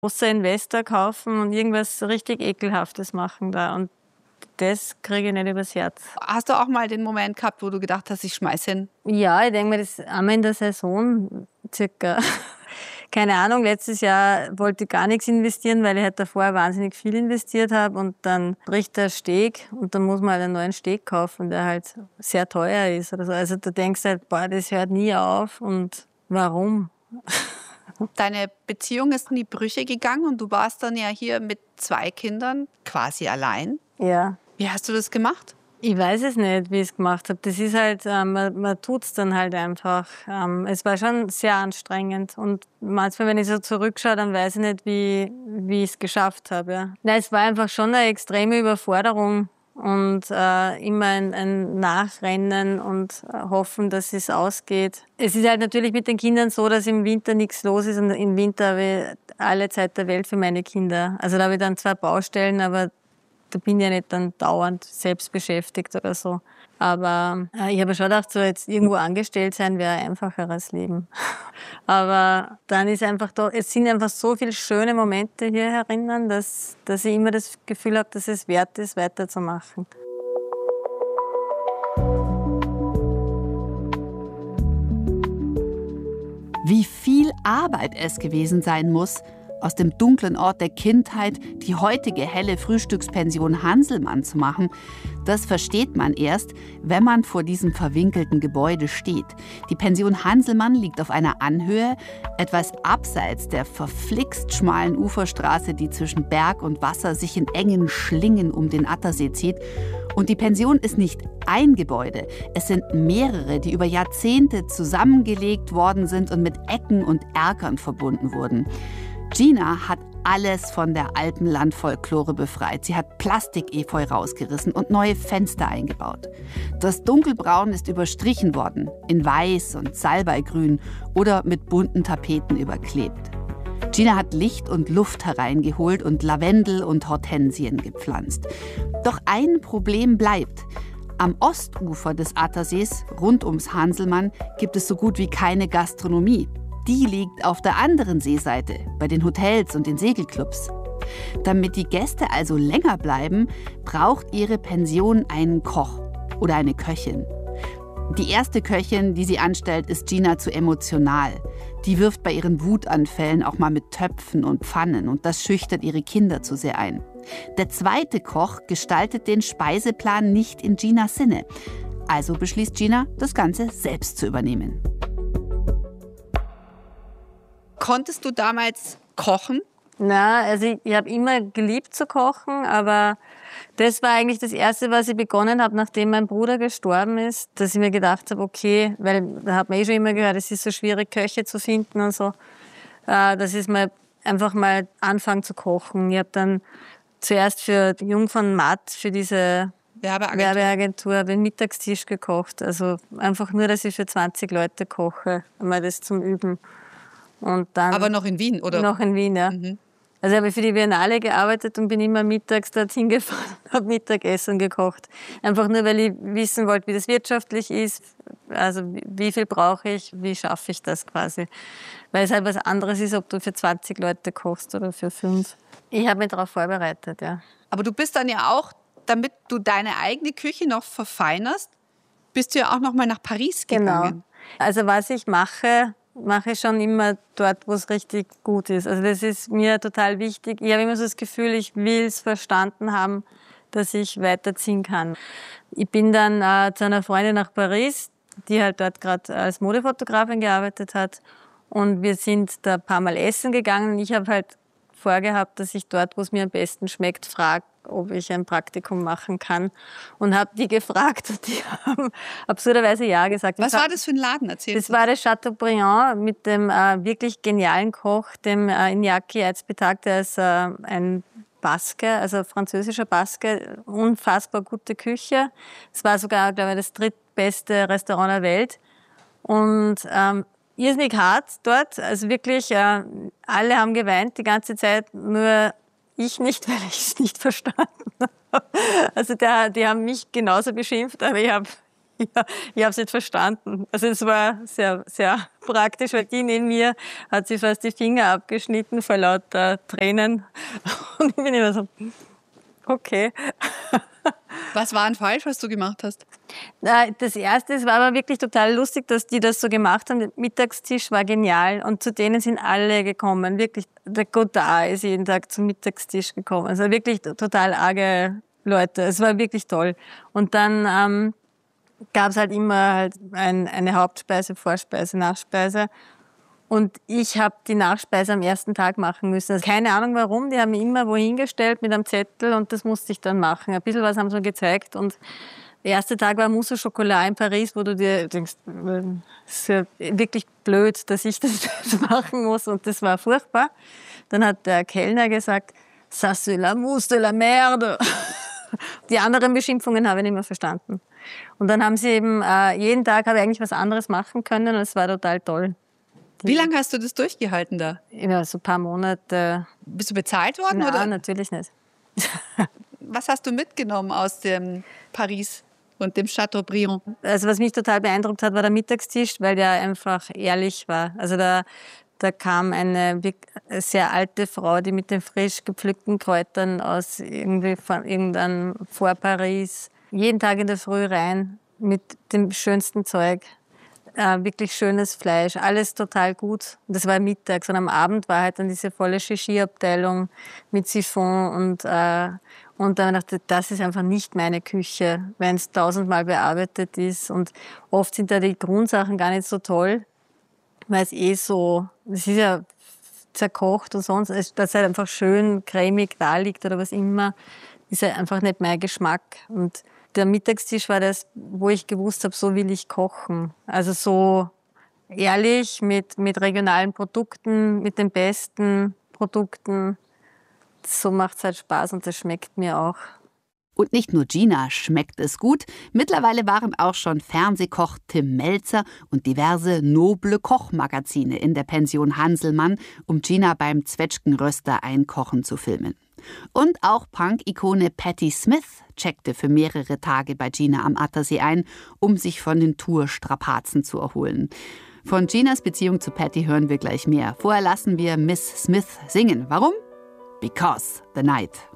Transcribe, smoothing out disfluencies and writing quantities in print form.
großer Investor kaufen und irgendwas richtig Ekelhaftes machen da. Und das kriege ich nicht übers Herz. Hast du auch mal den Moment gehabt, wo du gedacht hast, ich schmeiß hin? Ja, ich denke mir, das einmal in der Saison circa. Keine Ahnung, letztes Jahr wollte ich gar nichts investieren, weil ich halt davor wahnsinnig viel investiert habe und dann bricht der Steg und dann muss man halt einen neuen Steg kaufen, der halt sehr teuer ist oder so. Also da denkst du halt, boah, das hört nie auf und warum? Deine Beziehung ist in die Brüche gegangen und du warst dann ja hier mit 2 Kindern quasi allein. Ja. Wie hast du das gemacht? Ich weiß es nicht, wie ich es gemacht habe. Das ist halt, man tut es dann halt einfach. Es war schon sehr anstrengend. Und manchmal, wenn ich so zurückschaue, dann weiß ich nicht, wie ich es geschafft habe. Ja. Nein, es war einfach schon eine extreme Überforderung. Und immer ein Nachrennen und hoffen, dass es ausgeht. Es ist halt natürlich mit den Kindern so, dass im Winter nichts los ist. Und im Winter habe ich alle Zeit der Welt für meine Kinder. Also da habe ich dann 2 Baustellen, aber da bin ich ja nicht dann dauernd selbst beschäftigt oder so. Aber ich habe schon gedacht, so jetzt irgendwo angestellt sein wäre ein einfacheres Leben. Aber dann ist einfach da, es sind einfach so viele schöne Momente hier herinnen, dass ich immer das Gefühl habe, dass es wert ist, weiterzumachen. Wie viel Arbeit es gewesen sein muss, aus dem dunklen Ort der Kindheit die heutige helle Frühstückspension Hanselmann zu machen, das versteht man erst, wenn man vor diesem verwinkelten Gebäude steht. Die Pension Hanselmann liegt auf einer Anhöhe, etwas abseits der verflixt schmalen Uferstraße, die zwischen Berg und Wasser sich in engen Schlingen um den Attersee zieht. Und die Pension ist nicht ein Gebäude, es sind mehrere, die über Jahrzehnte zusammengelegt worden sind und mit Ecken und Erkern verbunden wurden. Gina hat alles von der Alpenlandfolklore befreit. Sie hat Plastikefeu rausgerissen und neue Fenster eingebaut. Das Dunkelbraun ist überstrichen worden, in Weiß und Salbeigrün oder mit bunten Tapeten überklebt. Gina hat Licht und Luft hereingeholt und Lavendel und Hortensien gepflanzt. Doch ein Problem bleibt. Am Ostufer des Attersees, rund ums Hanselmann, gibt es so gut wie keine Gastronomie. Die liegt auf der anderen Seeseite, bei den Hotels und den Segelclubs. Damit die Gäste also länger bleiben, braucht ihre Pension einen Koch oder eine Köchin. Die erste Köchin, die sie anstellt, ist Gina zu emotional. Die wirft bei ihren Wutanfällen auch mal mit Töpfen und Pfannen und das schüchtert ihre Kinder zu sehr ein. Der zweite Koch gestaltet den Speiseplan nicht in Ginas Sinne. Also beschließt Gina, das Ganze selbst zu übernehmen. Konntest du damals kochen? Na, also ich habe immer geliebt zu kochen, aber das war eigentlich das Erste, was ich begonnen habe, nachdem mein Bruder gestorben ist, dass ich mir gedacht habe, okay, weil da hat man schon immer gehört, es ist so schwierig, Köche zu finden und so, dass ich mal einfach mal anfangen zu kochen. Ich habe dann zuerst für Jung von Matt, für diese Werbeagentur, habe einen Mittagstisch gekocht. Also einfach nur, dass ich für 20 Leute koche, mal das zum Üben. Und dann aber noch in Wien, oder? Noch in Wien, ja. Mhm. Also habe ich für die Biennale gearbeitet und bin immer mittags dorthin gefahren und habe Mittagessen gekocht. Einfach nur, weil ich wissen wollte, wie das wirtschaftlich ist. Also wie viel brauche ich, wie schaffe ich das quasi. Weil es halt was anderes ist, ob du für 20 Leute kochst oder für 5. Ich habe mich darauf vorbereitet, ja. Aber du bist dann ja auch, damit du deine eigene Küche noch verfeinerst, bist du ja auch noch mal nach Paris gegangen. Genau. Also was ich mache ich schon immer dort, wo es richtig gut ist. Also das ist mir total wichtig. Ich habe immer so das Gefühl, ich will es verstanden haben, dass ich weiterziehen kann. Ich bin dann zu einer Freundin nach Paris, die halt dort gerade als Modefotografin gearbeitet hat. Und wir sind da ein paar Mal essen gegangen. Ich habe halt vorgehabt, dass ich dort, wo es mir am besten schmeckt, frage, ob ich ein Praktikum machen kann. Und habe die gefragt und die haben absurderweise ja gesagt. Was war das für ein Laden? Erzähl Das war der Chateaubriand mit dem wirklich genialen Koch, dem Iñaki Aizpitag, der ist ein Basker, also französischer Basker, unfassbar gute Küche. Es war sogar, glaube ich, das drittbeste Restaurant der Welt. Und irrsinnig hart dort, also wirklich, alle haben geweint die ganze Zeit, nur ich nicht, weil ich es nicht verstanden habe. Also die haben mich genauso beschimpft, aber ich habe Ja, ich habe es nicht verstanden. Also es war sehr, sehr praktisch, weil die neben mir hat sich fast die Finger abgeschnitten vor lauter Tränen. Und ich bin immer so, okay. Was war denn falsch, was du gemacht hast? Das Erste, es war aber wirklich total lustig, dass die das so gemacht haben. Der Mittagstisch war genial und zu denen sind alle gekommen. Wirklich, der Godard ist jeden Tag zum Mittagstisch gekommen. Also wirklich total arge Leute. Es war wirklich toll. Und dann gab es halt immer halt eine Hauptspeise, Vorspeise, Nachspeise. Und ich habe die Nachspeise am ersten Tag machen müssen. Also keine Ahnung warum, die haben mich immer wohin gestellt mit einem Zettel und das musste ich dann machen. Ein bisschen was haben sie mir gezeigt und der erste Tag war Mousse au Chocolat in Paris, wo du dir denkst, das ist ja wirklich blöd, dass ich das machen muss und das war furchtbar. Dann hat der Kellner gesagt, ça c'est la mousse de la merde. Die anderen Beschimpfungen habe ich nicht mehr verstanden. Und dann haben sie eben, jeden Tag habe ich eigentlich was anderes machen können und es war total toll. Wie lange hast du das durchgehalten da? Ja, so ein paar Monate. Bist du bezahlt worden? Nein, oder? Natürlich nicht. Was hast du mitgenommen aus dem Paris und dem Chateaubriand? Also was mich total beeindruckt hat, war der Mittagstisch, weil der einfach ehrlich war. Also da kam eine sehr alte Frau, die mit den frisch gepflückten Kräutern aus irgendeinem vor Paris jeden Tag in der Früh rein mit dem schönsten Zeug. Wirklich schönes Fleisch, alles total gut. Das war mittags und am Abend war halt dann diese volle Shishi-Abteilung mit Siphon und dann dachte ich, das ist einfach nicht meine Küche, wenn es 1000-mal bearbeitet ist und oft sind da die Grundsachen gar nicht so toll, weil es so, das ist ja zerkocht und sonst, dass es halt einfach schön cremig da liegt oder was immer, ist halt einfach nicht mein Geschmack und der Mittagstisch war das, wo ich gewusst habe, so will ich kochen. Also so ehrlich mit regionalen Produkten, mit den besten Produkten. So macht es halt Spaß und das schmeckt mir auch. Und nicht nur Gina schmeckt es gut. Mittlerweile waren auch schon Fernsehkoch Tim Melzer und diverse noble Kochmagazine in der Pension Hanselmann, um Gina beim Zwetschgenröster einkochen zu filmen. Und auch Punk-Ikone Patti Smith checkte für mehrere Tage bei Gina am Attersee ein, um sich von den Tourstrapazen zu erholen. Von Ginas Beziehung zu Patti hören wir gleich mehr. Vorher lassen wir Miss Smith singen. Warum? Because the night